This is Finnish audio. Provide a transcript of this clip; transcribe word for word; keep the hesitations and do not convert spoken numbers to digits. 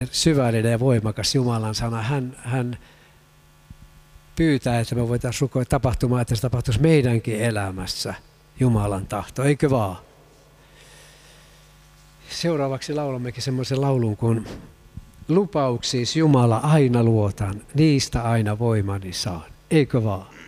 syvällinen ja voimakas Jumalan sana. Hän, hän pyytää, että me voitaisiin rukoilla tapahtumaan, että se tapahtuisi meidänkin elämässä Jumalan tahto, eikö vaan? Seuraavaksi laulammekin semmoisen laulun, kun lupauksiis Jumala aina luotan, niistä aina voimani saan, eikö vaan?